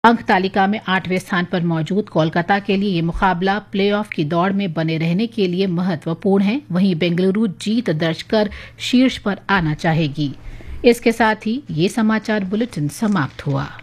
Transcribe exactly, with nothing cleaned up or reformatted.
अंक तालिका में आठवें स्थान पर मौजूद कोलकाता के लिए ये मुकाबला प्लेऑफ की दौड़ में बने रहने के लिए महत्वपूर्ण है। वहीं बेंगलुरु जीत दर्ज कर शीर्ष पर आना चाहेगी। इसके साथ ही ये समाचार बुलेटिन समाप्त हुआ।